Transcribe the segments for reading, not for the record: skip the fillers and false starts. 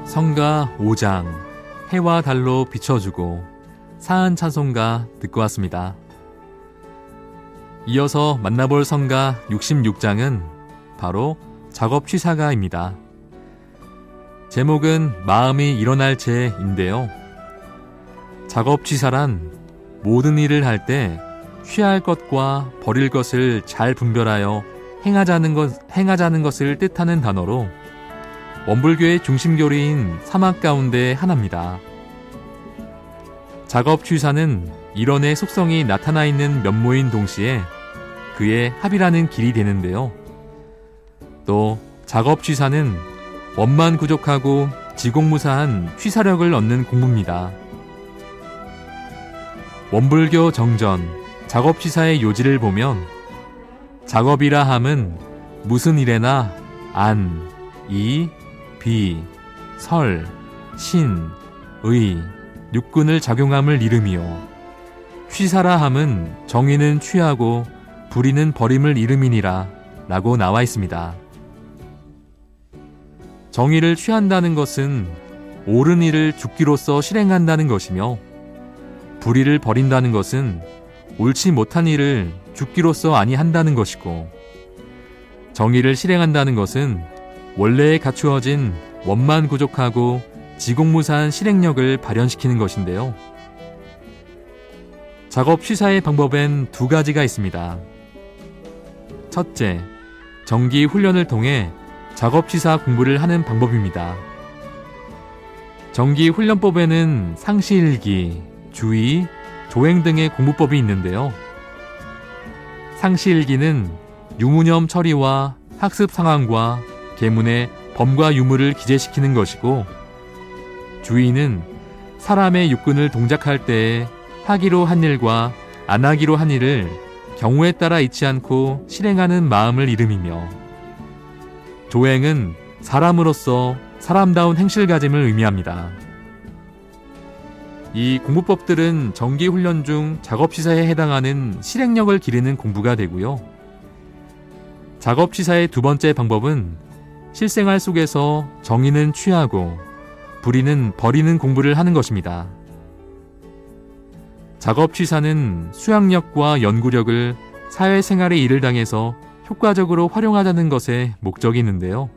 성가 5장 해와 달로 비춰주고 사은 찬송가 듣고 왔습니다. 이어서 만나볼 성가 66장은 바로 작업 취사가입니다. 제목은 마음이 일어날 채인데요. 작업 취사란 모든 일을 할 때 취할 것과 버릴 것을 잘 분별하여 행하자는 것을 뜻하는 단어로 원불교의 중심교리인 사막 가운데 하나입니다. 작업 취사는 일원의 속성이 나타나 있는 면모인 동시에 그의 합이라는 길이 되는데요. 또 작업 취사는 원만 구족하고 지공무사한 취사력을 얻는 공부입니다. 원불교 정전 작업 취사의 요지를 보면 작업이라 함은 무슨 일에나 안, 이, 비, 설, 신, 의, 육군을 작용함을 이름이요. 취사라 함은 정의는 취하고 불의는 버림을 이름이니라 라고 나와 있습니다. 정의를 취한다는 것은 옳은 일을 죽기로써 실행한다는 것이며 불의를 버린다는 것은 옳지 못한 일을 죽기로써 아니한다는 것이고 정의를 실행한다는 것은 원래에 갖추어진 원만구족하고 지공무사한 실행력을 발현시키는 것인데요. 작업 취사의 방법엔 두 가지가 있습니다. 첫째, 정기 훈련을 통해 작업 취사 공부를 하는 방법입니다. 정기 훈련법에는 상시일기, 주의, 조행 등의 공부법이 있는데요. 상시일기는 유무념 처리와 학습 상황과 계문의 범과 유무를 기재시키는 것이고, 주의는 사람의 육군을 동작할 때에 하기로 한 일과 안 하기로 한 일을 경우에 따라 잊지 않고 실행하는 마음을 이름이며, 조행은 사람으로서 사람다운 행실가짐을 의미합니다. 이 공부법들은 정기훈련 중 작업취사에 해당하는 실행력을 기르는 공부가 되고요. 작업취사의 두 번째 방법은 실생활 속에서 정의는 취하고 불의는 버리는 공부를 하는 것입니다. 작업취사는 수양력과 연구력을 사회생활의 일을 당해서 효과적으로 활용하자는 것에 목적이 있는데요.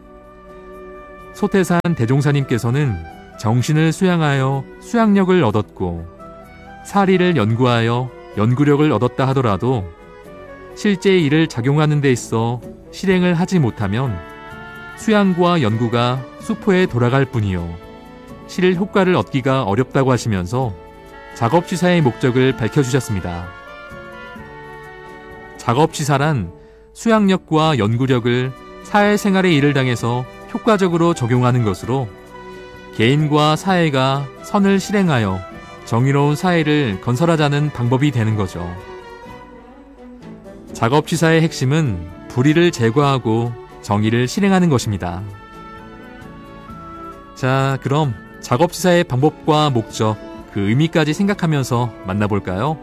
소태산 대종사님께서는 정신을 수양하여 수양력을 얻었고 사리를 연구하여 연구력을 얻었다 하더라도 실제 일을 작용하는 데 있어 실행을 하지 못하면 수양과 연구가 수포에 돌아갈 뿐이요 실 효과를 얻기가 어렵다고 하시면서 작업취사의 목적을 밝혀주셨습니다. 작업취사란 수양력과 연구력을 사회생활의 일을 당해서 효과적으로 적용하는 것으로 개인과 사회가 선을 실행하여 정의로운 사회를 건설하자는 방법이 되는 거죠. 작업취사의 핵심은 불의를 제거하고 정의를 실행하는 것입니다. 자, 그럼 작업취사의 방법과 목적, 그 의미까지 생각하면서 만나볼까요?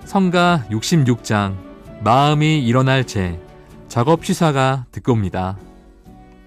성가 66장 마음이 일어날 채 작업취사가 듣고 옵니다.